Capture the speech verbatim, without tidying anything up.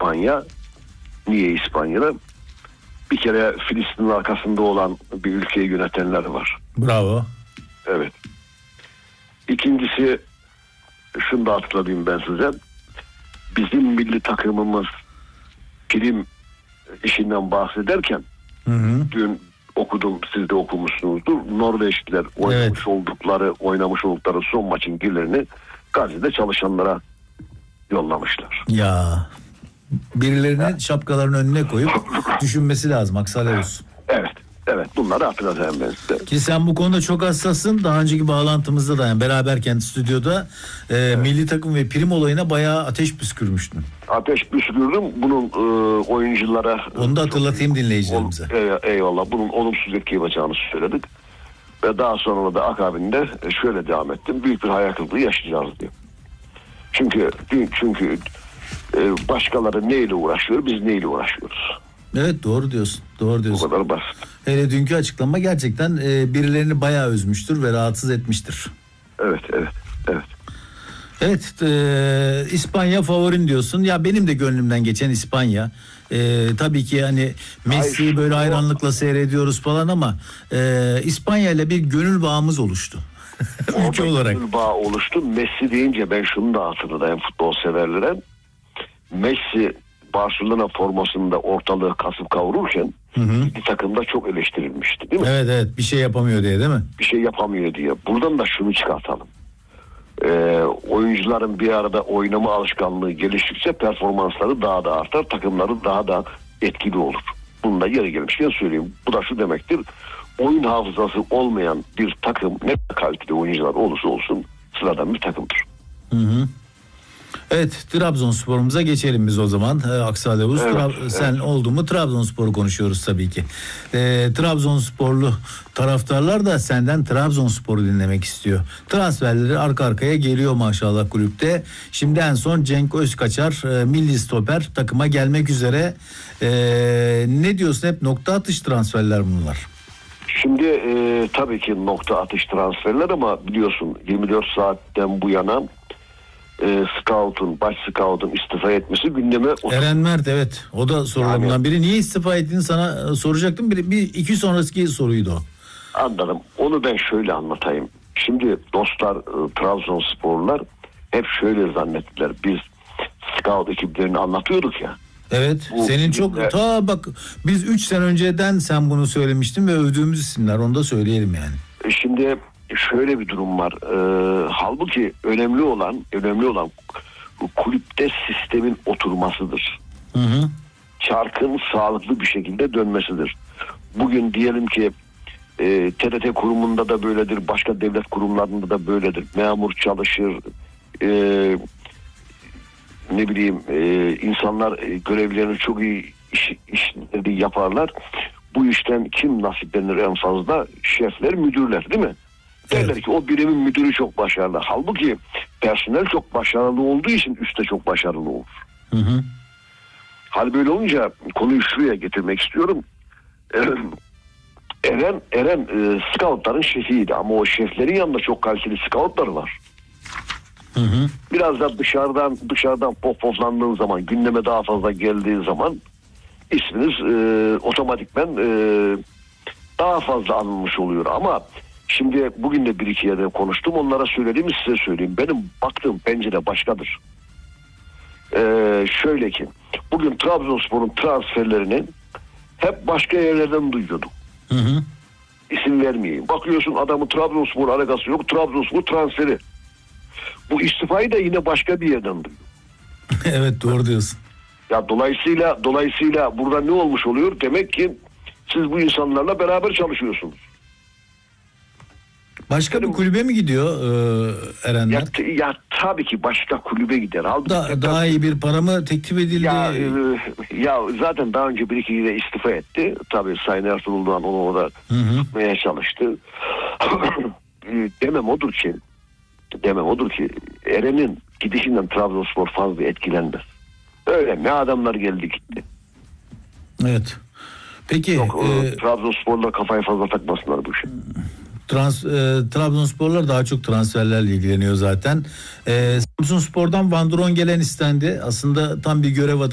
İspanya. Niye İspanya'da? Bir kere Filistin'in arkasında olan bir ülkeyi yönetenler var. Bravo. Evet. İkincisi, şunu da hatırlatayım ben size. Bizim milli takımımız prim işinden bahsederken, hı hı. dün okudum, siz de okumuşsunuzdur. Norveçliler oynamış evet. oldukları, oynamış oldukları son maçın gillerini Gazze'de çalışanlara yollamışlar. Ya birilerinin evet. şapkalarının önüne koyup düşünmesi lazım. Aksale olsun. Evet. Evet, bunları hatırlatayım ben size. Ki sen bu konuda çok hassasın. Daha önceki bağlantımızda da yani beraberken stüdyoda e, evet. milli takım ve prim olayına bayağı ateş püskürmüştün. Ateş püskürdüm. Bunun e, oyunculara... Onu da hatırlatayım çok, dinleyicilerimize. E, eyvallah. Bunun olumsuz etki yapacağını söyledik. Ve daha sonra da akabinde şöyle devam ettim. Büyük bir hayal kırıklığı yaşayacağız diye. Çünkü çünkü e, başkaları neyle uğraşıyor, biz neyle uğraşıyoruz? Evet, doğru diyorsun. Doğru diyorsun. Bu kadar basit. Hele dünkü açıklama gerçekten e, birilerini bayağı üzmüştür ve rahatsız etmiştir. Evet, evet, evet. Evet, e, İspanya favorin diyorsun. Ya benim de gönlümden geçen İspanya. E, tabii ki hani Messi'yi böyle hayranlıkla seyrediyoruz falan ama e, İspanya ile bir gönül bağımız oluştu. Ülke olarak. Gönül bağı oluştu. Messi deyince ben şunu da hatırlayayım futbol severlere. Messi Barcelona formasında ortalığı kasıp kavururken hı hı. bir takımda çok eleştirilmişti, değil mi? Evet evet, bir şey yapamıyor diye, değil mi? Bir şey yapamıyor diye. Buradan da şunu çıkartalım. Ee, oyuncuların bir arada oynama alışkanlığı geliştikçe performansları daha da artar, takımları daha da etkili olur. Bunu da yeri gelmişken söyleyeyim. Bu da şu demektir: oyun hafızası olmayan bir takım ne kaliteli oyuncular olursa olsun sıradan bir takımdır. Hı hı. Evet, Trabzonspor'umuza geçelim biz o zaman. Ee, Aksalevuz, evet, Tra- evet. sen oldu mu Trabzonspor'u konuşuyoruz tabii ki. Ee, Trabzonsporlu taraftarlar da senden Trabzonspor'u dinlemek istiyor. Transferleri arka arkaya geliyor maşallah kulüpte. Şimdi en son Cenk Özkaçar, e, milli stoper takıma gelmek üzere. E, ne diyorsun, hep nokta atış transferler bunlar? Şimdi e, tabii ki nokta atış transferler ama biliyorsun yirmi dört saatten bu yana E, scout'un, baş scout'un istifa etmesi gündeme oturdu. Eren Mert, evet, o da sorularımdan yani, biri. Niye istifa ettiğini sana soracaktım. Bir, bir iki sonraki soruydu o. Anladım. Onu ben şöyle anlatayım. Şimdi dostlar, e, Trabzonsporlular hep şöyle zannettiler. Biz scout ekiplerini anlatıyorduk ya. Evet. Bu senin çok de... ta bak biz üç sene önceden sen bunu söylemiştin ve övdüğümüz isimler, onu da söyleyelim yani. E, şimdi şöyle bir durum var. Ee, halbuki önemli olan, önemli olan kulüpte sistemin oturmasıdır. Hı hı. Çarkın sağlıklı bir şekilde dönmesidir. Bugün diyelim ki e, T R T kurumunda da böyledir, başka devlet kurumlarında da böyledir. Memur çalışır, e, ne bileyim, e, insanlar e, görevlerini çok iyi iş, işleri yaparlar. Bu işten kim nasiplenir en fazla? Şefler, müdürler, değil mi? Derler evet. ki o birimin müdürü çok başarılı. Halbuki personel çok başarılı olduğu için üstte çok başarılı olur. Hı hı. Hal böyle olunca konuyu şuraya getirmek istiyorum. Eren Eren e, scoutların şefiydi ama o şeflerin yanında çok kaliteli scoutlar var. Hı hı. Biraz da dışarıdan dışarıdan pop poplandığın zaman, gündeme daha fazla geldiği zaman isminiz e, otomatikmen e, daha fazla anılmış oluyor. Ama şimdi bugün de bir iki yerde konuştum. Onlara söylediğimi size söyleyeyim. Benim baktığım pencere başkadır. Ee, şöyle ki bugün Trabzonspor'un transferlerini hep başka yerlerden duyuyordum. Hı hı. İsim vermeyeyim. Bakıyorsun adamın Trabzonspor alakası yok. Trabzonspor transferi. Bu istifayı da yine başka bir yerden duyuyor. Evet, doğru diyorsun. Ya dolayısıyla dolayısıyla burada ne olmuş oluyor? Demek ki siz bu insanlarla beraber çalışıyorsunuz. Başka Benim, bir kulübe mi gidiyor e, Erenler? Ya, ya tabii ki başka kulübe gider. Halbuki da, tekrar, daha iyi bir para mı teklif edildi? Ya, e, ya zaten daha önce bir iki yere istifa etti. Tabii Sayın Ertuğrul Doğan onu orada tutmaya çalıştı. demem odur ki demem odur ki Eren'in gidişinden Trabzonspor fazla etkilenmez. Öyle ne adamlar geldi gitti. Evet. Peki. Yok, e, Trabzonspor'la kafayı fazla takmasınlar bu işi. Trans, e, Trabzonsporlar daha çok transferlerle ilgileniyor zaten. E, Samsunspor'dan Van Drongelen istendi. Aslında tam bir görev adamı.